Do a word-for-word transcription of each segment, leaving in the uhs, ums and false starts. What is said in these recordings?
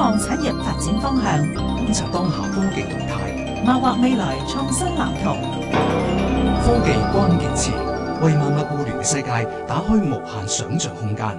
望產業發展方向， 觀察當下科技動態， 謀劃未來創新藍圖。 科技關鍵詞，為萬物互聯嘅世界打開無限想像空間。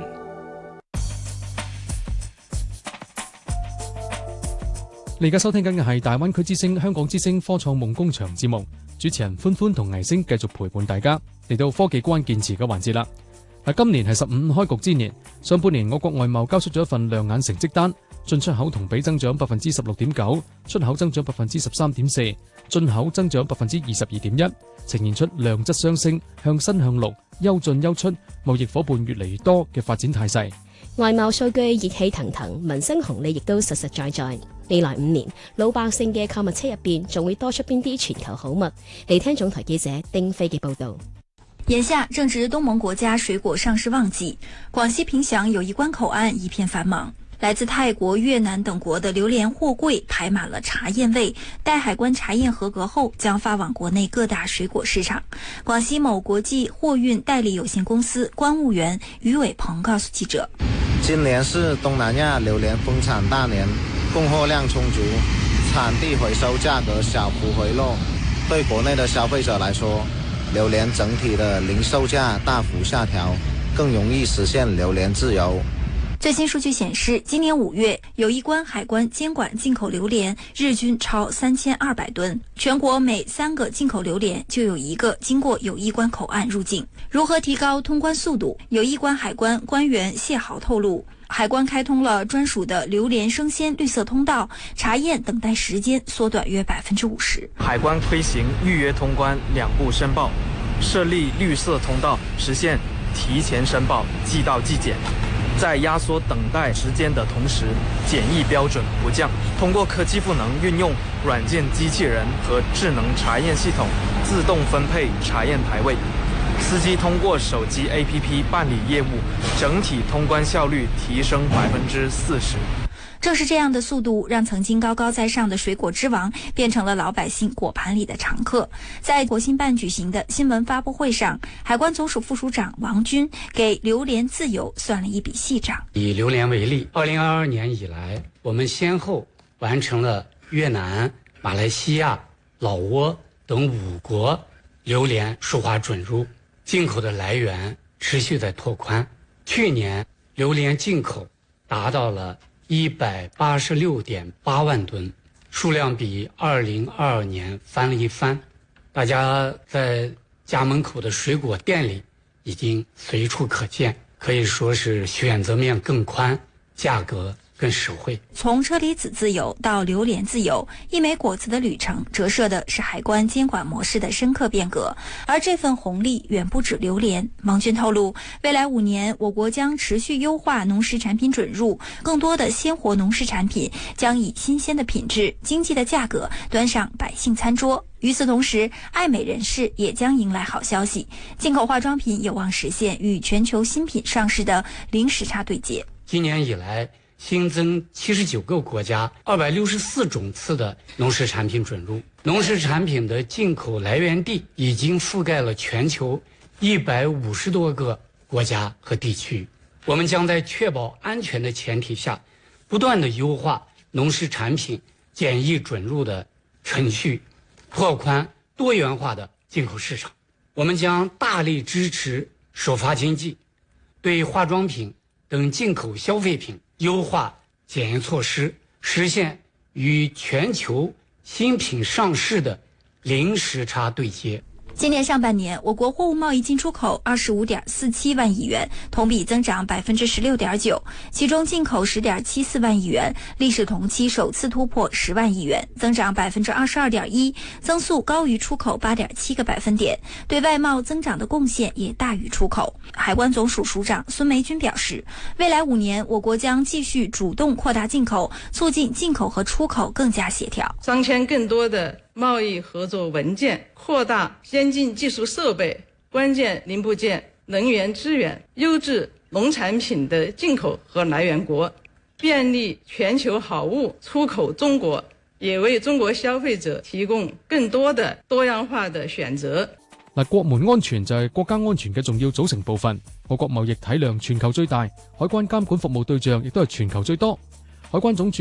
你而家收聽緊嘅係大灣區之聲、香港之聲科創夢工場節目，主持人歡歡同倪星繼續陪伴大家嚟到科技關鍵詞嘅環節啦。今年係十五開局之年，上半年我國外貿交出咗一份亮眼成績單，進出口同比增長百分之十六點九，出口增長百分之十三點四，進口增長百分之二十二點一，呈現出量質相升、向新向綠、優進優出、貿易夥伴越嚟越多嘅發展態勢。 外貿數據熱氣騰騰，民生紅利亦都實實在在。未來五年，老百姓嘅購物車入邊仲會多出邊啲全球好物？嚟聽總台記者丁飛嘅報道。 眼下正值東盟國家水果上市旺季，廣西憑祥友誼關口岸一片繁忙，來自泰國、越南等國的榴蓮貨櫃排滿了查驗位，待海關查驗合格後將發往國內各大水果市場。廣西某國際貨運代理有限公司關務員余偉鵬告訴記者， 今年是東南亞榴蓮豐產大年，供貨量充足，產地回收價格小幅回落，對國內的消費者來說，榴蓮整體的零售價大幅下調，更容易實現榴蓮自由。 最新數據顯示，今年五月友誼關海關監管進口榴蓮日均超三千二百噸，全國每三個進口榴蓮就有一個經過友誼關口岸入境。如何提高通關速度？友誼關海關官員謝豪透露，海關開通了專屬的榴蓮生鮮綠色通道，查驗等待時間縮短約百分之五十。 海關推行預約通關兩步申報，設立綠色通道，實現提前申報、即到即檢。在壓縮等待時間的同時，檢疫標準不降。通過科技賦能運用軟件機器人和智能查驗系統，自動分配查驗台位。司機通過手機 A P P 辦理業務，整體通關效率提升百分之四十。 正是這樣的速度，讓曾經高高在上的水果之王變成了老百姓果盤裡的常客。在國新辦舉行的新聞發佈會上，海關總署副署長王軍給榴蓮自由算了一筆細賬。 以榴蓮為例，二零二二年以來，我們先後完成了越南、馬來西亞、老撾等五國榴蓮數化准入，進口的來源持續在拓寬。去年榴蓮進口達到了一百八十六點八萬噸，數量比二零二二年翻了一番。大家在家門口的水果店裡已經隨處可見，可以說是選擇面更寬，價格更實惠。 從車厘子自由到榴蓮自由，一枚果子的旅程折射的是海關監管模式的深刻變革，而這份紅利遠不止榴蓮。王軍透露，未來五年我國將持續優化農食產品准入，更多的鮮活農食產品將以新鮮的品質、經濟的價格端上百姓餐桌。與此同時，愛美人士也將迎來好消息，進口化妝品有望實現與全球新品上市的零時差對接。 今年以來新增七十九個國家二百六十四種次的農食產品准入，農食產品的進口來源地已經覆蓋了全球一百五十多個國家和地區。我們將在確保安全的前提下，不斷地優化農食產品檢疫准入的程序，拓寬多元化的進口市場。我們將大力支持首發經濟，對化妝品等進口消費品優化檢疫措施，實現與全球新品上市的零時差對接。 今年上半年，我國貨物貿易進出口二十五點四七萬億元，同比增長百分之十六點九，其中進口十點七四萬億元，歷史同期首次突破十萬億元，增長百分之二十二點一，增速高於出口八點七個百分點，對外貿增長的貢獻也大於出口。海關總署署長孫梅君表示，未來五年，我國將繼續主動擴大進口，促進進口和出口更加協調， 商簽更多的貿易合作文件，擴大先進技術設備、關鍵零部件、能源資源、優質農產品的進口和來源國，便利全球好物出口中國，也為中國消費者提供更多的多樣化的選擇。 嗱，國門安全就係國家安全嘅重要組成部分。我國貿易體量全球最大，海關監管服務對象亦都係全球最多。海關總署